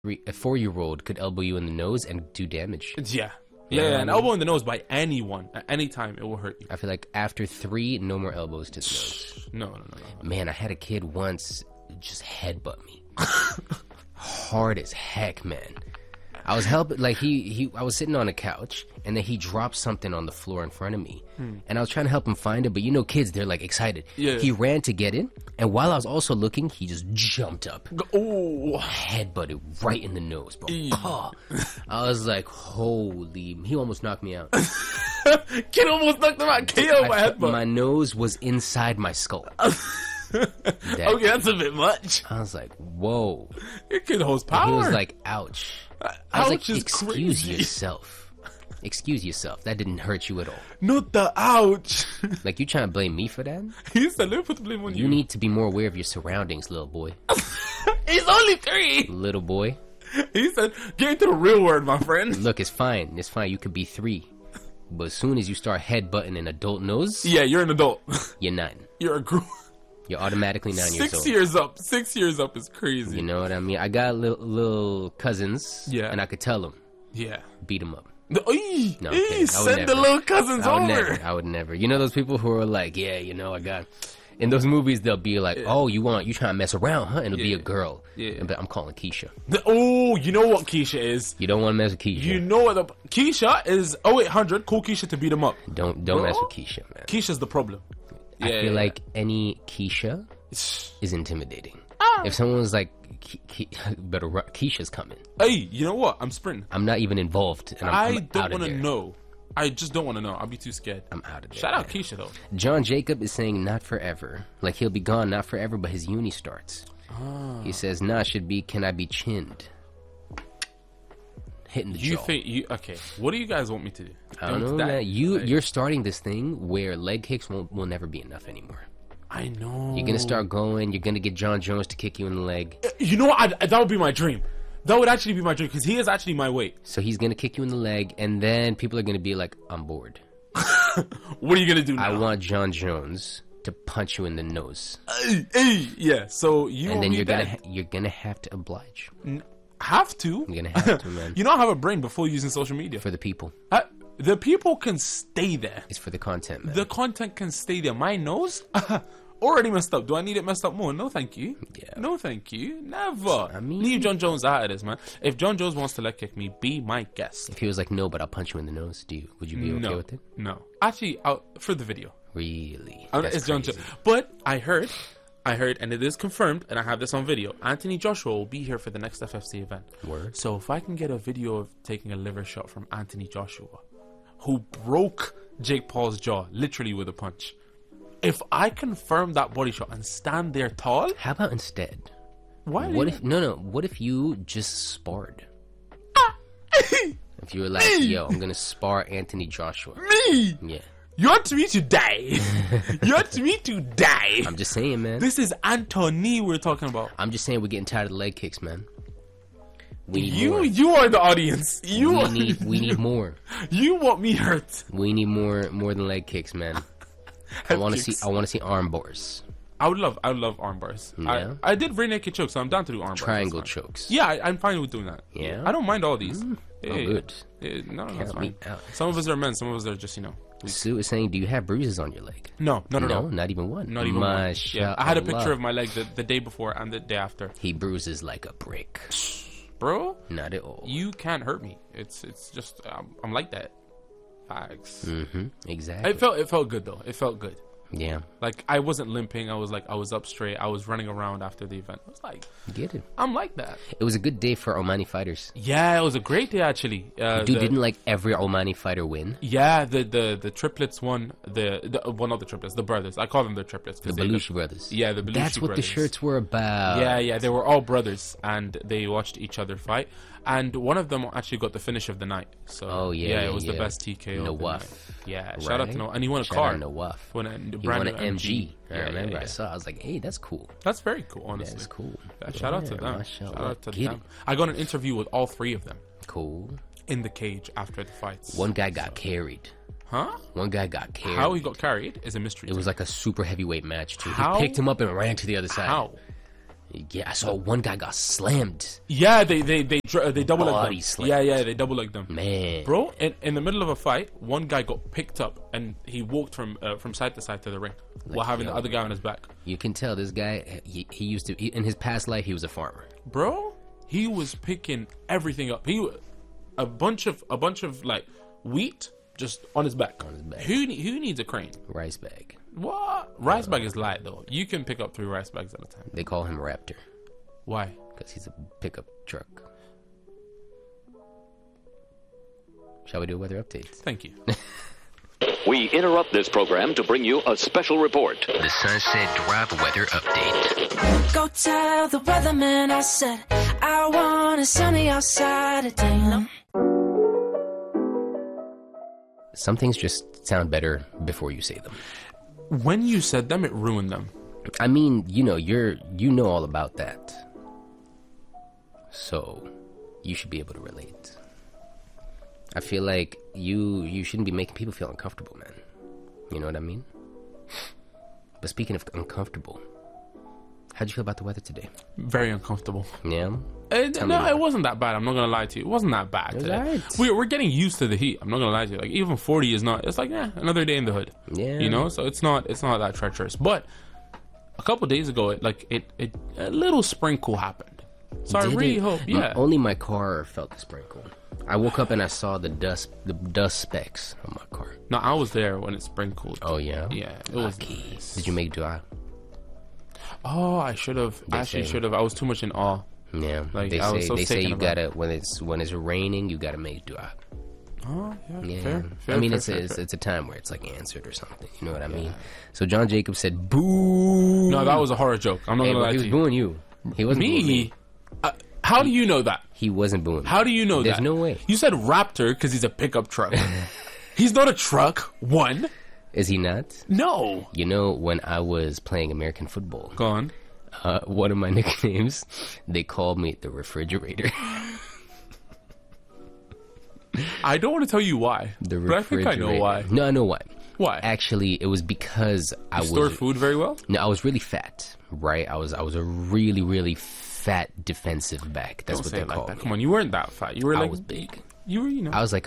a 4-year-old could elbow you in the nose and do damage. Yeah, an elbow in the nose by anyone at any time, it will hurt you. I feel like after 3, no more elbows to the nose. No. Man, I had a kid once just headbutt me. Hard as heck, man. I was helping, like, I was sitting on a couch, and then he dropped something on the floor in front of me. And I was trying to help him find it, but you know kids, they're, like, excited. Yeah. He ran to get it, and while I was also looking, he just jumped up. Oh. Headbutted right in the nose, bro. Oh. I was like, holy, he almost knocked me out. Kid almost knocked him out. KO my headbutt. My nose was inside my skull. Okay, that's a bit much. I was like, whoa. Your kid holds power. And he was like, ouch. I was like, Ouch is excuse crazy. yourself. Excuse yourself. That didn't hurt you at all. Not the ouch. Like, you trying to blame me for that? He said, let me put the blame on you. You need to be more aware of your surroundings, little boy. He's only 3. Little boy. He said, get into the real word, my friend. Look, it's fine. It's fine. You could be 3. But as soon as you start headbutting an adult nose, Yeah, you're an adult. you're 9. You're a group. You're automatically 9 years 6 old. years up. 6 years up is crazy. You know what I mean? I got little cousins, Yeah. and I could tell them, Yeah. beat them up. No, No, I'm kidding. I would send the never. little cousins I would over. never. I would never. You know those people who are like, yeah, you know, I got. In those movies, they'll be like, oh, you trying to mess around, huh? And it'll be a girl. Yeah. But I'm calling Keisha. Oh, you know what Keisha is? You don't want to mess with Keisha. You know what Keisha is 0800, call Keisha to beat him up. Don't mess with Keisha, man. Keisha's the problem. I feel like any Keisha is intimidating. If someone was like, better run, Keisha's coming. Hey, you know what? I'm sprinting. I'm not even involved. And I I'm don't out of want to there. know. I just don't want to know. I'll be too scared. I'm out of there. Shout out man. Keisha, though. John Jacob is saying not forever. Like he'll be gone, not forever, but his uni starts. He says, nah, should be, can I be chinned? Hitting the You jaw. think you okay? What do you guys want me to do? I don't know, man. You're starting this thing where leg kicks will never be enough anymore. I know. You're gonna start going. You're gonna get John Jones to kick you in the leg. You know what? That would be my dream. That would actually be my dream because he is actually my weight. So he's gonna kick you in the leg, and then people are gonna be like, "I'm bored. What are you gonna do now? I want John Jones to punch you in the nose." Yeah. So you and then you're dead. gonna have to oblige. Have to. You're gonna have to, man. You don't have a brain before using social media. For the people. The people can stay there. It's for the content, man. The content can stay there. My nose already messed up. Do I need it messed up more? No, thank you. Yeah. No, thank you. Never. I mean- leave John Jones out of this, man. If John Jones wants to leg kick me, be my guest. If he was like, "No, but I'll punch you in the nose," would you be okay No, with it? no. Actually, for the video. Really? It's That's John crazy. Jones. But I heard, and it is confirmed, and I have this on video. Anthony Joshua will be here for the next FFC event. Word. So if I can get a video of taking a liver shot from Anthony Joshua, who broke Jake Paul's jaw literally with a punch, if I confirm that body shot and stand there tall, How about instead? why? What if What if you just sparred? If you were like, "Yo, I'm gonna spar Anthony Joshua." me? Yeah. You want me to die? You want me to die? I'm just saying, man. This is Anthony we're talking about. I'm just saying we're getting tired of the leg kicks, man. We need more. You are the audience. We need more. You want me hurt? We need more than leg kicks, man. I want to kicks. see arm bars. I would love arm bars. Yeah. I did rear naked choke, so I'm down to do arm bars. Triangle That's fine. chokes. Yeah, I'm fine with doing that. Yeah? I don't mind all these. good. No, that's Count me fine. out. Some of us are men, some of us are just Sue is saying, "Do you have bruises on your leg?" No, No, not even one. Not even one. Yeah, I had a picture Mashallah. of my leg the day before and the day after. He bruises like a brick. Bro, Not at all. you can't hurt me. It's just I'm like that. Facts. Exactly. It felt good though. It felt good. Yeah. Like I wasn't limping. I was up straight. I was running around after the event. I was like, Get it. I'm like that. It was a good day for Omani fighters. Yeah, it was a great day actually. Dude, didn't like every Omani fighter win? Yeah, the triplets won. Well, not the triplets, the brothers. I call them the triplets. The Belushi brothers. Yeah, the Belushi That's what brothers. the shirts were about. Yeah, they were all brothers, and they watched each other fight. And one of them actually got the finish of the night. So Oh, yeah, it was the yeah. best TKO. of the Nawaf. night. Yeah, shout out to Right? Nawaf, and he won a Shout car. out to Nawaf. Won a He brand won an new MG. I Yeah, remember. yeah, I yeah. saw. I was like, "Hey, that's cool. That's very cool, honestly. That's cool." Shout out to Yeah, them. mashallah. Shout out to Get them. it. I got an interview with all three of them Cool. in the cage after the fights. One guy got carried. Huh? One guy got carried. How he got carried is a mystery. It was like a super heavyweight match too. How? He picked him up and ran to the other side. How? Yeah, I saw one guy got slammed. Yeah, they double leg Body them. slam. Yeah, they double leg them. Man. Bro, in the middle of a fight, one guy got picked up and he walked from side to side to the ring while having the other guy on his back. You can tell this guy, he used to, in his past life, he was a farmer. Bro, he was picking everything up. A bunch of like wheat just on his back. On his back. Who needs a crane? Rice bag. What? Rice bag is light though. You can pick up 3 rice bags at a time. They call him Raptor Why? because he's a pickup truck. Shall we do weather updates? Thank you. We interrupt this program to bring you a special report. The Sunset Drive weather update. Go tell the weatherman I said I want it sunny outside today. Some things just sound better before you say them. When you said them, it ruined them. I mean, you know all about that. So, you should be able to relate. I feel like you shouldn't be making people feel uncomfortable, man. You know what I mean? But speaking of uncomfortable, how'd you feel about the weather today? Very uncomfortable. Yeah? No, it wasn't that bad. I'm not gonna lie to you. It wasn't that bad today. Alright. We're getting used to the heat. I'm not gonna lie to you. Like even 40 is not. It's like another day in the hood. Yeah. You know, so it's not that treacherous. But a couple days ago, a little sprinkle happened. So I Did really it? hope. Yeah. Only my car felt the sprinkle. I woke up and I saw the dust specks on my car. No, I was there when it sprinkled. Oh yeah. Yeah, it was Lucky. nice. Did you make dua? Oh, I should have. I actually say. should have. I was too much in awe. Yeah. Like, they I was say so they say taken you aback. gotta when it's raining you gotta make dua. Oh, yeah. Yeah. Fair, I mean fair, it's fair. a time where it's like answered or something. You know what I mean? So John Jacobs said boo. No, that was a horror joke. I'm not Hey, gonna lie he to was you. booing you. He wasn't booing Me? me. How do you know that? He wasn't booing me. How do you know There's that? no way. You said Raptor because he's a pickup truck. He's not a truck. One. Is he not? No. You know, when I was playing American football, Go on. one of my nicknames, they called me the refrigerator. I don't want to tell you why. The but I think I know why. No, I know why. Why? Actually, it was because I Store was food very well? no, I was really fat, right? I was a really, really fat defensive back. That's Don't what say they it like called that. me. Come on, you weren't that fat. You were I like was big. You were, I was like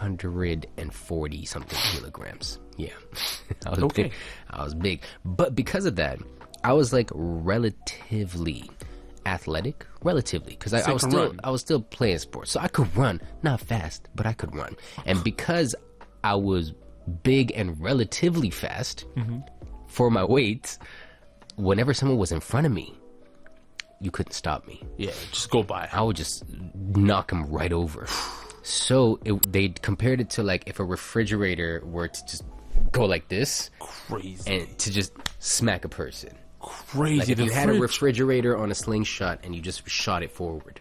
140 something kilograms. Yeah, I was Okay. big. I was big, but because of that, I was like relatively athletic, because I So you was can still run. I was still playing sports, so I could run, not fast, but I could run, and because I was big and relatively fast Mm-hmm. for my weight, whenever someone was in front of me, you couldn't stop me. yeah, just go by. I would just knock him right over. So they compared it to like if a refrigerator were to just go like this Crazy. and to just smack a person. Crazy. Like if The you had a fridge- refrigerator on a slingshot and you just shot it forward.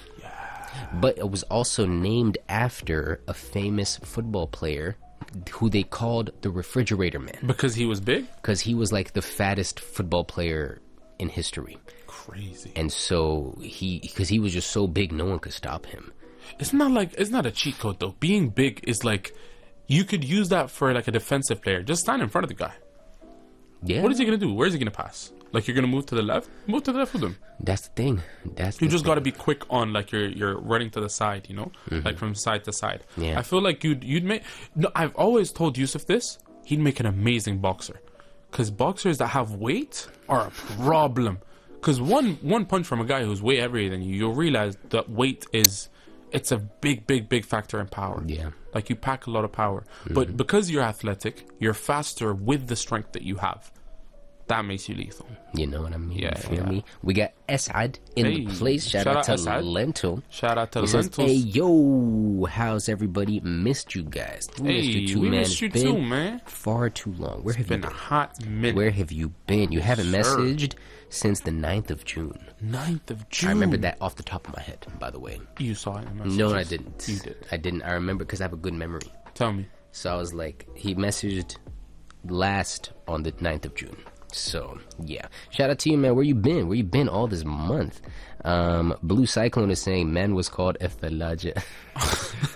But it was also named after a famous football player who they called the Refrigerator Man Because he was big? because he was like the fattest football player in history. Crazy. And so because he was just so big, no one could stop him. It's not a cheat code though. Being big is like, you could use that for like a defensive player. Just stand in front of the guy. Yeah. What is he gonna do? Where is he gonna pass? Like you're gonna move to the left? Move to the left with him. That's the thing. You just got to be quick on like you're running to the side, you know, like from side to side. Yeah. I feel like you'd make. No, I've always told Yusuf this. He'd make an amazing boxer, because boxers that have weight are a problem. Because one punch from a guy who's way heavier than you, you'll realize that weight it's a big factor in power. Yeah. Like you pack a lot of power, but because you're athletic, you're faster with the strength that you have. That makes you lethal. You know what I mean? Yeah, You feel yeah. me? We got Esad in Hey, the place. Shout out to Esad. Lentil. Shout out to He says, Lentils. hey, yo, how's everybody? Missed you guys. We missed you too, we man. missed It's you been too, man. far too long. Where have you Been a been? hot minute. Where have you been? You haven't Sir. messaged since the 9th of June. 9th of June. I remember that off the top of my head, by the way. You saw it in messages. No, I didn't. You did. I didn't. I remember because I have a good memory. Tell me. So I was like, he messaged last on the 9th of June. So, yeah. Shout out to you, man. Where you been? Where you been all this month? Blue Cyclone is saying man was called Ethelaja.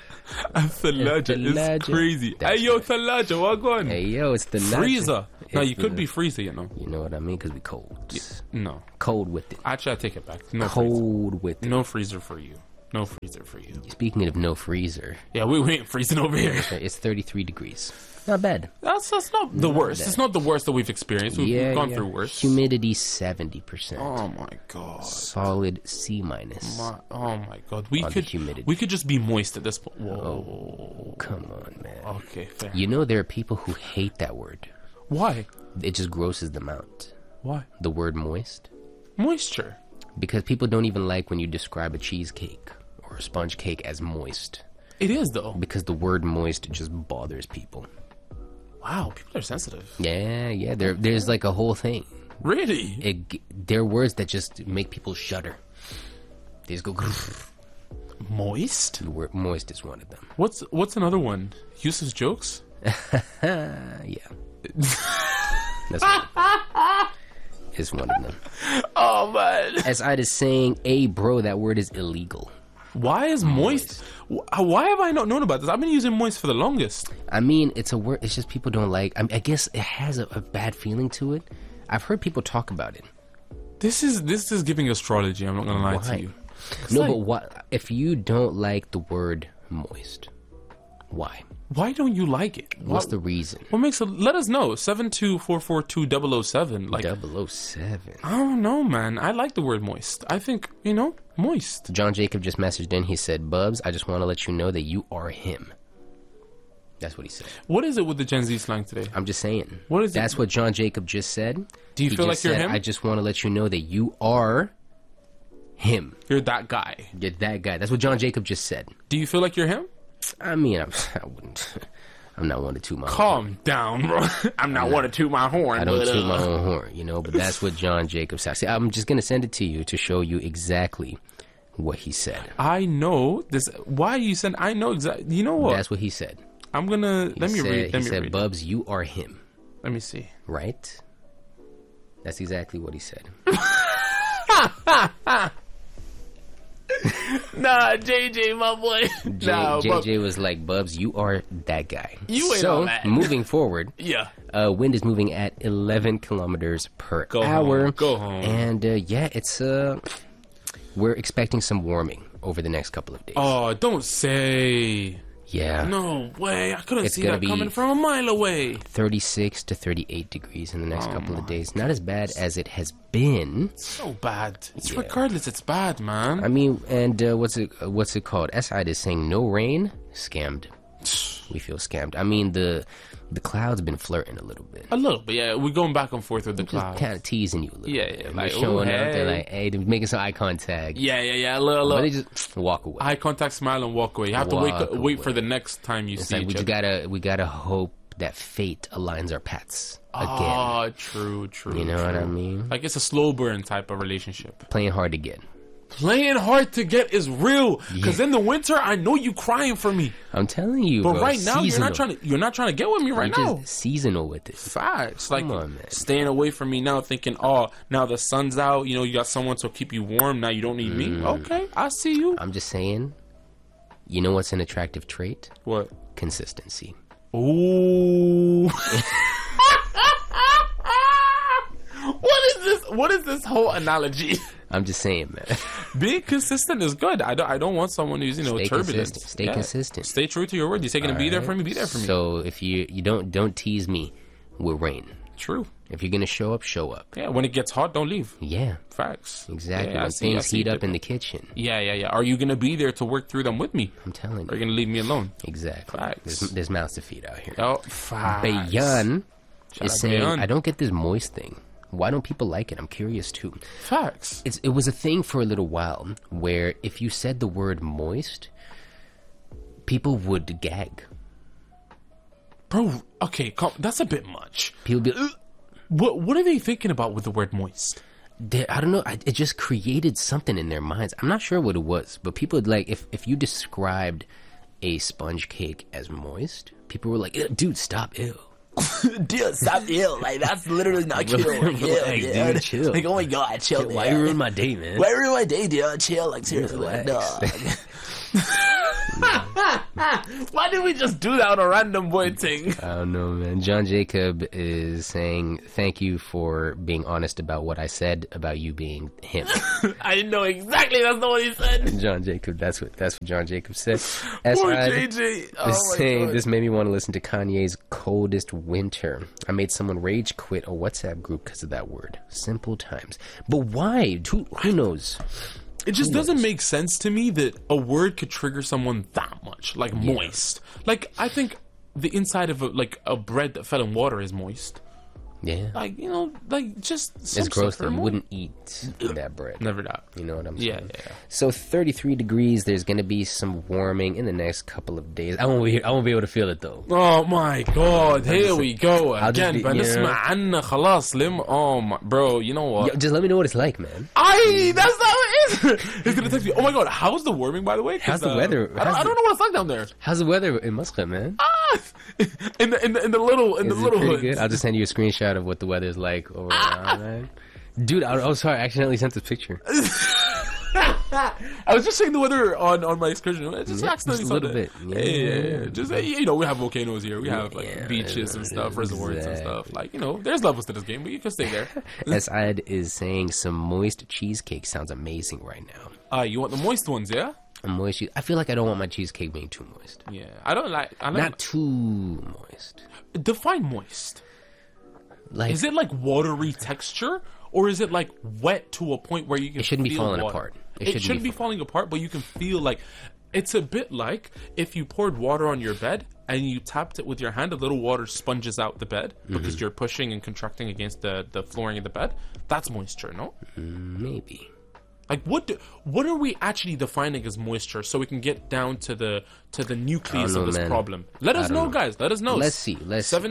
Thalaja is crazy. That's Hey, yo, right. Thalaja, what going? Hey, yo, it's the Frieza. No, It's you could the- be Frieza, you know. You know what I mean? Because we cold. No. Cold with it. Actually, I take it back. No Frieza. Cold with it. No freezer for you. No freezer for you. Speaking of no freezer, Yeah, we ain't freezing over here. it's 33 degrees. Not bad. That's not the worst. It's not the worst that we've experienced. We've gone through worse. Humidity 70%. Oh my god. Solid C minus. Oh my god. We On the could humidity. we could just be moist at this point. Oh, come on, man. Okay, fair. You know there are people who hate that word. Why? It just grosses them out. Why? The word moist. Moisture. Because people don't even like when you describe a cheesecake or a sponge cake as moist. It is though. Because the word moist just bothers people. Wow, people are sensitive. Yeah. There's like a whole thing. Really? There are words that just make people shudder. They just go. Moist? The word moist is one of them. What's another one? Yusuf's jokes? Yeah. That's one. It's one of them. Oh man. As I is saying, bro, that word is illegal. Why is moist? Why have I not known about this? I've been using moist for the longest. I mean, it's a word. It's just people don't like. I guess it has a bad feeling to it. I've heard people talk about it. This is giving astrology. I'm not gonna lie Why? to you. No, like- but what if you don't like the word moist? Why? Why don't you like it? What's the reason? What makes it? Let us know. 72442-007. Like 007. I don't know, man. I like the word moist. I think moist. John Jacob just messaged in. He said, "Bubs, I just want to let you know that you are him." That's what he said. What is it with the Gen Z slang today? I'm just saying. What is it? That's what John Jacob just said. Do you He feel just like you're said, him? I just want to let you know that you are him. You're that guy. You're that guy. That's what John Jacob just said. Do you feel like you're him? I mean, I wouldn't. I'm not one to toot my own horn. Calm down, bro. I'm not one to toot my horn. I don't but, toot my own horn, but that's what John Jacob said. See, I'm just going to send it to you to show you exactly what he said. I know this. Why you said I know exactly? You know what? That's what he said. I'm gonna let me read. He said, Bubs, you are him. Let me see. Right? That's exactly what he said. Nah, JJ, my boy. JJ was like, Bubs, you are that guy. You ain't so, all that. moving forward, Yeah. wind is moving at 11 kilometers per Go hour. home. Go home. And it's we're expecting some warming over the next couple of days. Oh, don't say. Yeah. No way. I couldn't It's see gonna that be- coming from a mile away. 36 to 38 degrees in the next couple Oh of days. Not as bad as it has been. So bad. It's Yeah. regardless. It's bad, man. I mean, and what's it called? SI is saying no rain. Scammed. We feel scammed. I mean, the cloud's been flirting a little bit. A little bit, yeah. We're going back and forth with the Just clouds. kind of teasing you a little Yeah, bit. yeah, They're like, showing ooh, up. They're hey. like, hey, they're making some eye contact. Yeah. A little. But they just walk away. Eye contact, smile, and walk away. You have Walk to wait for away. the next time you It's see like each other. we gotta hope that fate aligns our paths again. Oh, true. You know what I true. mean? Like it's a slow burn type of relationship. Playing hard to get. Playing hard to get is real. Because in the winter, I know you crying for me. I'm telling you, But bro, right now, seasonal. you're not trying to get with me right You're now. just seasonal with it. Facts. Like Come on, man. staying away from me now, thinking, oh, now the sun's out. You got someone to keep you warm. Now you don't need me. Okay, I see you. I'm just saying. You know what's an attractive trait? What? Consistency. Ooh. What is this whole analogy? I'm just saying, man. Being consistent is good. I don't want someone who's Stay turbulent. consistent. Stay consistent. Stay true to your word. You say gonna be there for me, be there for me. So if you don't tease me with rain. True. If you're gonna show up, show up. Yeah. When it gets hot, don't leave. Yeah, Facts. exactly. Yeah, I when see- I things see heat it. up in the kitchen, Yeah. Are you gonna be there to work through them with me? I'm telling Or are you. you gonna leave me alone? Exactly. Facts. There's mouths to feed out here. Oh, facts. Bayan Shout is out saying, Bayan. I don't get this moist thing. Why don't people like it? I'm curious too. Facts. It was a thing for a little while where if you said the word moist, people would gag. Bro, okay, that's a bit much. People would be, "Ugh." What are they thinking about with the word moist? I don't know. It just created something in their minds. I'm not sure what it was, but people would like if you described a sponge cake as moist, people were like, "Ew, dude, stop, ew." Dude, stop, ew. Like, that's literally not cute. Like, dude, chill. Like, oh my god, chill, Why you ruin my day, man? Why ruin my day, dude? Chill, like, seriously, like, Relax. dog. Why did we just do that on a random boy thing? I don't know, man. John Jacob is saying thank you for being honest about what I said about you being him. I didn't know exactly. That's not what he said. John Jacob, that's what John Jacob said. Poor S-I JJ. Oh is my saying God. this made me want to listen to Kanye's Coldest Winter. I made someone rage quit a WhatsApp group because of that word. Simple times. But why? Who knows? It just doesn't make sense to me that a word could trigger someone that much, like moist. Like, I think the inside of a bread that fell in water is moist. Yeah. Like, you know, like just some It's gross stuff though. are You wouldn't eat that bread. Never that. You know what I'm saying? Yeah. So 33 degrees. There's going to be some warming in the next couple of days. I won't be able to feel it though. Oh my God! Here we go I'll just again. be- بنسمع عنه خلاص Slim. Oh my, bro, you know what? Yo, just let me know what it's like, man. That's not what it is. He's gonna text me. Oh my God! How's the warming, by the way? 'Cause, How's the weather? I don't know what it's like down there. How's the weather in Muscat, man? In the little Is it little pretty hood. good? I'll just send you a screenshot of what the weather's like over around, man. Dude, I'm sorry. I accidentally sent this picture. I was just checking the weather on my excursion. I just accidentally just a saw little that. bit. Yeah. Just you know, we have volcanoes here. We have like Yeah, beaches and stuff, reservoirs and exactly. stuff. Like, you know, there's levels to this game, but you can stay there. Asad is saying some moist cheesecake sounds amazing right now. You want the moist ones, yeah? Moist. I feel like I don't want my cheesecake being too moist. Yeah. I like Not too moist. define moist. Like Is it like watery texture, or is it like wet to a point where you can? It shouldn't be feel falling water? apart. It shouldn't be falling apart, but you can feel like it's a bit like if you poured water on your bed and you tapped it with your hand. A little water sponges out the bed because you're pushing and contracting against the flooring of the bed. That's moisture, no? maybe. Like what are we actually defining as moisture, so we can get down to the nucleus know, of this man. problem? Let us don't know, know. guys. Let us know. Let's see.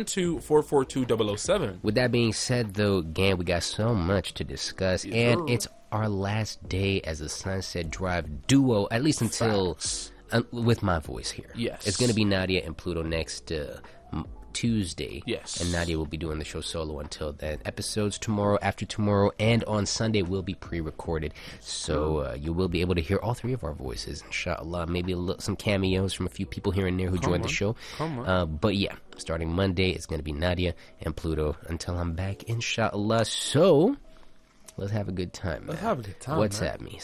72442-007. With that being said, though, gang, we got so much to discuss, and it's our last day as a Sunset Drive duo, at least until with my voice here. Yes. It's going to be Nadia and Pluto next Tuesday. Yes. And Nadia will be doing the show solo until then. Episodes tomorrow, after tomorrow, and on Sunday will be pre-recorded. So you will be able to hear all three of our voices, inshallah. Maybe some cameos from a few people here and there who joined the show. Come on. But yeah, starting Monday, it's going to be Nadia and Pluto until I'm back, inshallah. So let's have a good time, man. Let's have a good time, WhatsApp me,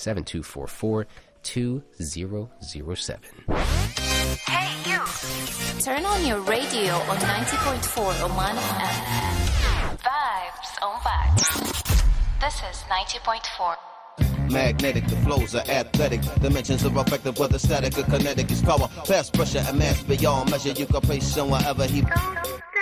7244-2007. Hey, you! Turn on your radio on 90.4 Oman FM. Vibes on vibes. This is 90.4. Magnetic, the flows are athletic. Dimensions are effective, whether static or kinetic is power. Past pressure and mass beyond measure. You can place someone wherever he.